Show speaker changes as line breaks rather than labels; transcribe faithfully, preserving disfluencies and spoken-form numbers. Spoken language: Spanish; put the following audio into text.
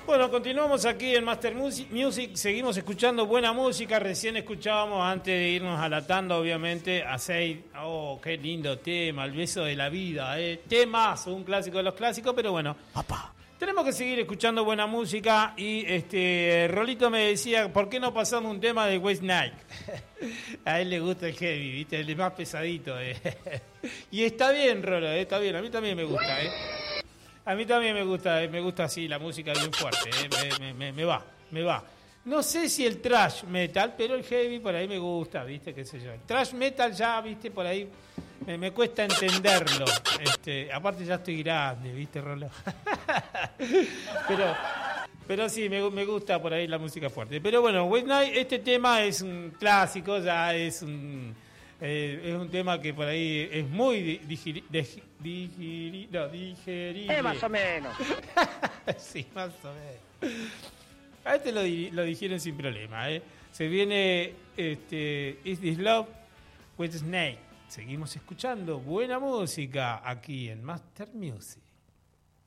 Bueno, continuamos aquí en Master Music, seguimos escuchando buena música, recién escuchábamos antes de irnos a la tanda, obviamente, a Seid. Oh, qué lindo tema, El beso de la vida, eh. Temazo, un clásico de los clásicos, pero bueno,
Papá.
Tenemos que seguir escuchando buena música y este Rolito me decía, ¿por qué no pasamos un tema de West Night? A él le gusta el heavy, ¿viste? El más pesadito. Eh. Y está bien, Rolo, eh, está bien, a mí también me gusta, ¿eh? A mí también me gusta, me gusta así la música bien fuerte, ¿eh? me, me, me va, me va. No sé si el thrash metal, pero el heavy por ahí me gusta, ¿viste? Qué sé yo. El thrash metal ya, ¿viste? Por ahí me, me cuesta entenderlo. Este, aparte ya estoy grande, ¿viste, Rolo? pero, pero sí, me, me gusta por ahí la música fuerte. Pero bueno, West Night, este tema es un clásico, ya es un... Eh, es un tema que por ahí es muy digeri, digeri, no, digerible.
Eh, más o menos.
Sí, más o menos. A este lo, lo dijeron sin problema, ¿eh? Se viene este, Is This Love with Snake. Seguimos escuchando buena música aquí en Master Music.